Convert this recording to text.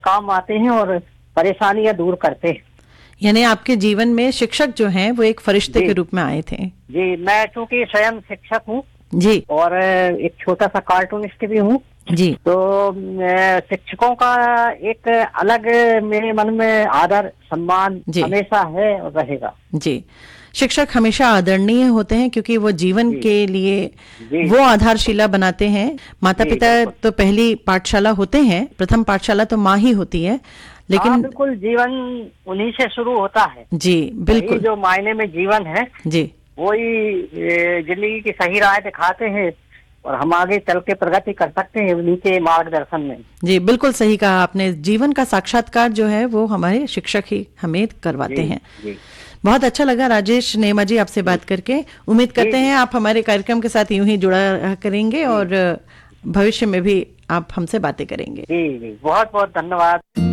काम आते हैं और परेशानियां दूर करते हैं। यानी आपके जीवन में शिक्षक जो हैं वो एक फरिश्ते जी। के रूप में आए थे। जी, मैं चूंकि स्वयं शिक्षक हूँ जी और एक छोटा सा कार्टूनिस्ट भी हूँ, जी तो शिक्षकों का एक अलग मेरे मन में आदर सम्मान जी हमेशा है और रहेगा। जी। शिक्षक हमेशा आदरणीय होते हैं क्योंकि वो जीवन जी के लिए जी वो आधारशिला बनाते हैं। माता जी पिता बिल्कुल। तो पहली पाठशाला होते हैं, प्रथम पाठशाला तो माँ ही होती है, हाँ लेकिन बिल्कुल, जीवन उन्हीं से शुरू होता है। जी वही बिल्कुल। जो मायने में जीवन है, जी वही जिंदगी की सही राह दिखाते हैं और हम आगे चल के प्रगति कर सकते हैं उन्हीं के मार्गदर्शन में। जी बिल्कुल सही कहा आपने। जीवन का साक्षात्कार जो है वो हमारे शिक्षक ही हमें करवाते जी हैं। जी बहुत अच्छा लगा राजेश नेमा जी आपसे जी बात करके। उम्मीद जी करते हैं आप हमारे कार्यक्रम के साथ यूं ही जुड़ा रहा करेंगे जी और भविष्य में भी आप हमसे बातें करेंगे। जी जी, बहुत बहुत धन्यवाद।